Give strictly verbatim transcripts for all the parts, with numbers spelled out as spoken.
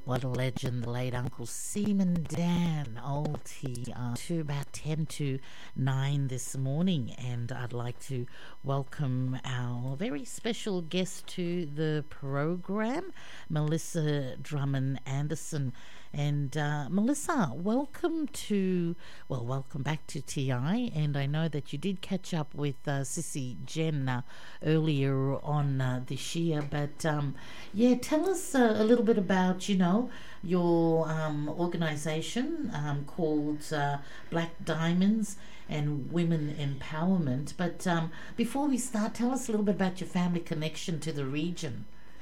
What a legend, the late Uncle Seaman Dan, old T R, to about ten to nine this morning. And I'd like to welcome our very special guest to the program, Melissa Drummond Anderson. And uh, Melissa, welcome to, well, welcome back to T I. And I know that you did catch up with uh, Sissy Jen uh, earlier on uh, this year. But um, yeah, tell us uh, a little bit about, you know, your um, organisation um, called uh, Black Diamonds and Women Empowerment. But um, before we start, tell us a little bit about your family connection to the region.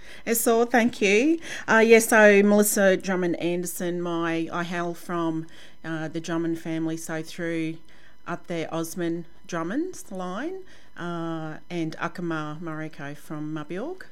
So thank you. Uh, yes, so Melissa Drummond Anderson, my I hail from uh, the Drummond family, so through up there Osman Drummond's line uh, and Akama Mariko from Mabiorg.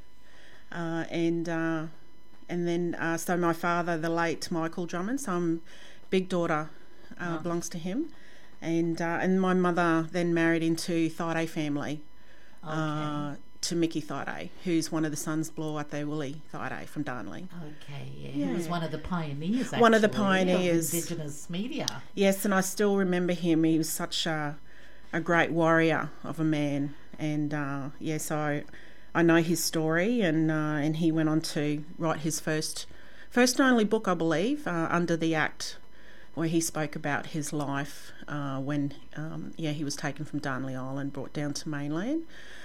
Uh, and uh, and then, uh, so my father, the late Michael Drummond, so I'm big daughter, uh, oh. belongs to him. And uh, and my mother then married into Thaiday family. Okay. Uh, to Mickey Thaiday, who's one of the sons blow at their Willie Thaiday from Darnley. Okay, yeah. yeah. He was one of the pioneers, actually. One of the pioneers. Of Indigenous media. Yes, and I still remember him. He was such a, a great warrior of a man. And, uh, yeah, so I, I know his story, and uh, and he went on to write his first, first and only book, I believe, uh, Under the Act, where he spoke about his life uh, when, um, yeah, he was taken from Darnley Island, brought down to mainland.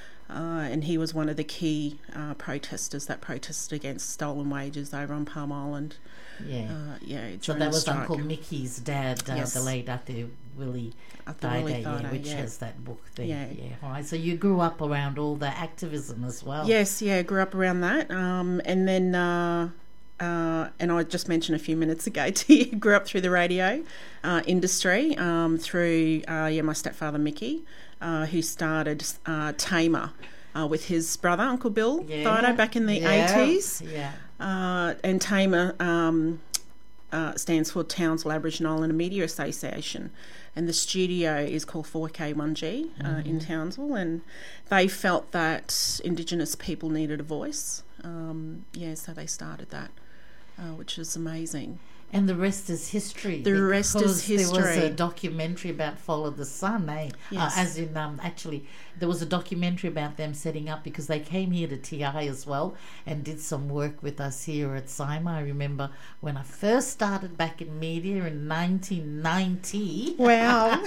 Uh, and he was one of the key uh, protesters that protested against stolen wages over on Palm Island. Yeah. Uh, yeah. So that was strike. Uncle Mickey's dad, uh, yes. the late Ate Willie Thaiday, yeah, which yeah. has that book there. Yeah. yeah. All right. So you grew up around all the activism as well. Yes, yeah, grew up around that. Um, and then, uh, uh, and I just mentioned a few minutes ago to you, grew up through the radio uh, industry um, through, uh, yeah, my stepfather Mickey. Uh, who started uh, Tamer uh, with his brother, Uncle Bill yeah. Thaiday, back in the yeah. eighties. Yeah. Uh, and Tamer um, uh, stands for Townsville Aboriginal Islander Media Association. And the studio is called four K one G uh, mm-hmm. in Townsville. And they felt that Indigenous people needed a voice. Um, yeah, so they started that, uh, which is amazing. And the rest is history. The rest is history. There was a documentary about Follow the Sun, eh? Yes. Uh, as in, um, actually, there was a documentary about them setting up because they came here to T I as well and did some work with us here at SIMA. I remember when I first started back in media in nineteen ninety. Wow.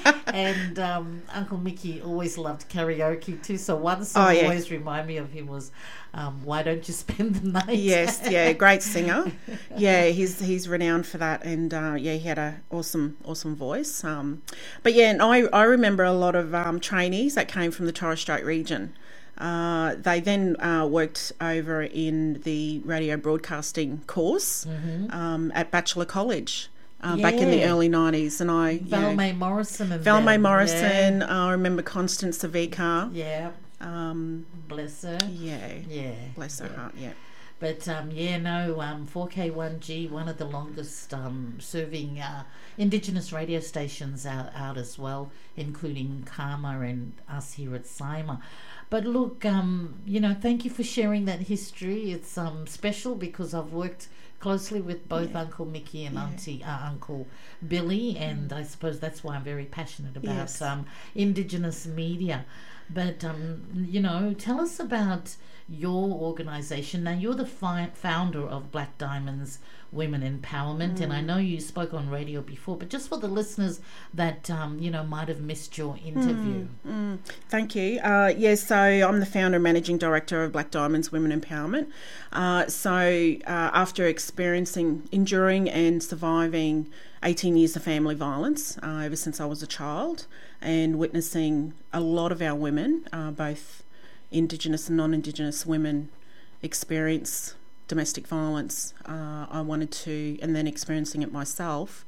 And um, Uncle Mickey always loved karaoke too. So one song oh, yeah. always remind me of him was um, "Why Don't You Spend the Night?" Yes, yeah, great singer. Yeah, he's he's renowned for that, and uh, yeah, he had a awesome awesome voice. Um, but yeah, and I I remember a lot of um, trainees that came from the Torres Strait region. Uh, they then uh, worked over in the radio broadcasting course mm-hmm. um, at Bachelor College. Uh, yeah. Back in the early nineties, and I Val May Morrison and Val May them. Morrison. Yeah. Uh, I remember Constance Savica. Yeah, um, bless her. Yeah, yeah, bless her yeah. heart. Yeah, but um, yeah, no, um, four K one G, one of the longest um, serving uh, Indigenous radio stations out out as well, including Karma and us here at SIMA. But look, um, you know, thank you for sharing that history. It's um special because I've worked closely with both yeah. Uncle Mickey and yeah. Auntie uh, Uncle Billy, and mm. I suppose that's why I'm very passionate about yes. um, Indigenous media. But um, you know, tell us about your organisation. Now, you're the fi- founder of Black Diamonds Women Empowerment, mm. and I know you spoke on radio before, but just for the listeners that um, you know might have missed your interview. Mm, mm. Thank you. Uh, yes, so I'm the founder and managing director of Black Diamonds Women Empowerment. Uh, so uh, after experiencing, enduring and surviving eighteen years of family violence uh, ever since I was a child, and witnessing a lot of our women, uh, both Indigenous and non-Indigenous women, experience domestic violence, uh, I wanted to, and then experiencing it myself,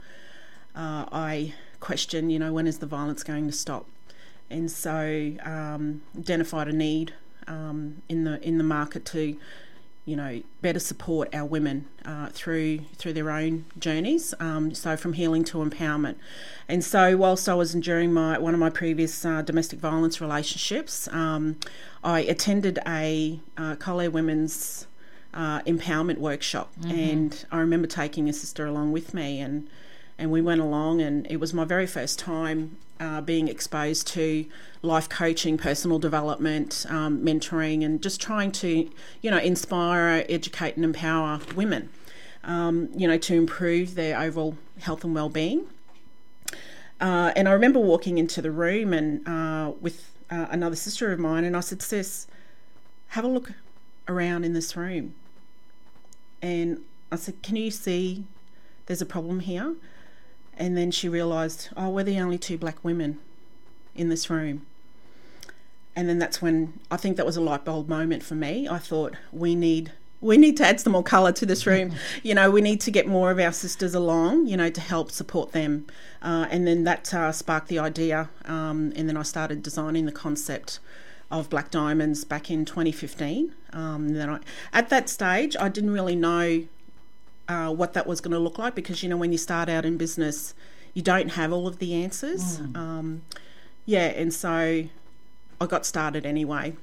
uh, I question, you know, when is the violence going to stop? And so um, identified a need um, in the in the market to, you know, better support our women uh, through through their own journeys. Um, so from healing to empowerment. And so whilst I was enduring my one of my previous uh, domestic violence relationships, um, I attended a uh, Collier Women's uh, empowerment workshop. Mm-hmm. And I remember taking a sister along with me, and and we went along, and it was my very first time uh, being exposed to life coaching, personal development, um, mentoring, and just trying to, you know, inspire, educate and empower women, um, you know, to improve their overall health and well-being. Uh, and I remember walking into the room and uh, with uh, another sister of mine, and I said, "Sis, have a look around in this room." And I said, "Can you see there's a problem here?" And then she realised, oh, we're the only two black women in this room. And then that's when I think that was a light bulb moment for me. I thought, we need we need to add some more colour to this room. You know, we need to get more of our sisters along, you know, to help support them. Uh, and then that uh, sparked the idea. Um, and then I started designing the concept of Black Diamonds back in twenty fifteen. Um, and then I, at that stage, I didn't really know Uh, what that was going to look like, because, you know, when you start out in business, you don't have all of the answers. Mm. Um, yeah, and so I got started anyway.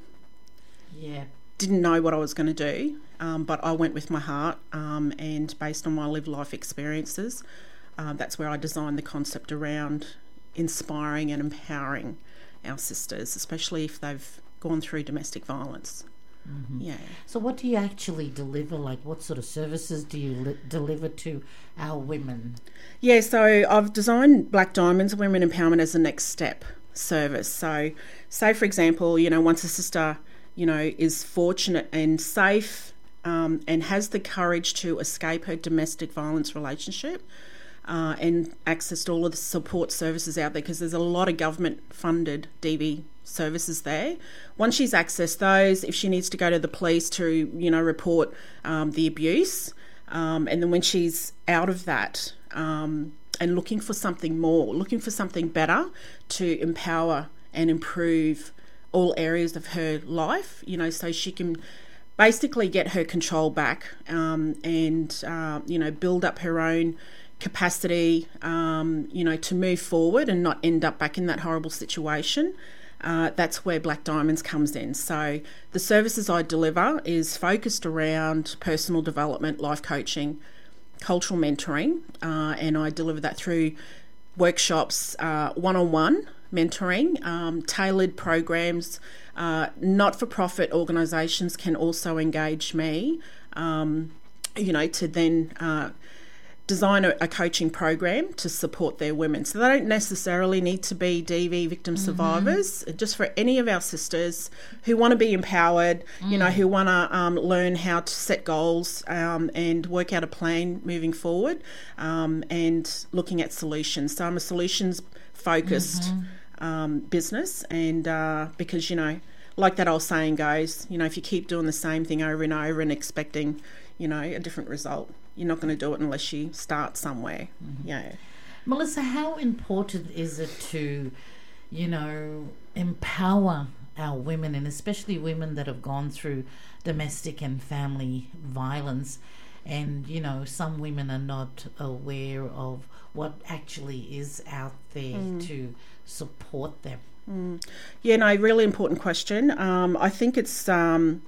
Yeah. Didn't know what I was going to do, um, but I went with my heart, um, and based on my lived life experiences, uh, that's where I designed the concept around inspiring and empowering our sisters, especially if they've gone through domestic violence. Mm-hmm. Yeah. So what do you actually deliver? Like, what sort of services do you li- deliver to our women? Yeah, so I've designed Black Diamonds Women Empowerment as a next step service. So say, for example, you know, once a sister, you know, is fortunate and safe um, and has the courage to escape her domestic violence relationship, uh, and access to all of the support services out there, because there's a lot of government-funded D V services there. Once she's accessed those, if she needs to go to the police to, you know, report um, the abuse, um, and then when she's out of that um, and looking for something more, looking for something better to empower and improve all areas of her life, you know, so she can basically get her control back, um, and, uh, you know, build up her own capacity, um, you know, to move forward and not end up back in that horrible situation. Uh, that's where Black Diamonds comes in. So the services I deliver is focused around personal development, life coaching, cultural mentoring, uh, and I deliver that through workshops, uh, one-on-one mentoring, um, tailored programs. Uh, not-for-profit organisations can also engage me, um, you know, to then uh, design a, a coaching program to support their women. So they don't necessarily need to be D V victim mm-hmm. survivors, just for any of our sisters who want to be empowered, mm. you know, who want to um, learn how to set goals um, and work out a plan moving forward, um, and looking at solutions. So I'm a solutions-focused mm-hmm. um, business, and uh, because, you know, like that old saying goes, you know, if you keep doing the same thing over and over and expecting, you know, a different result, you're not going to do it unless you start somewhere. Mm-hmm. Yeah. Melissa, how important is it to, you know, empower our women, and especially women that have gone through domestic and family violence, and, you know, some women are not aware of what actually is out there mm. to support them? Mm. Yeah, no, really important question. Um, I think it's... Um,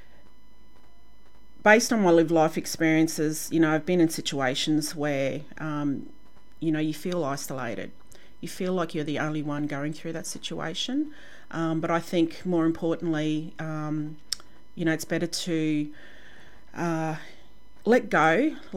Based on my lived life experiences, you know, I've been in situations where, um, you know, you feel isolated. You feel like you're the only one going through that situation. Um, but I think more importantly, um, you know, it's better to uh, let go,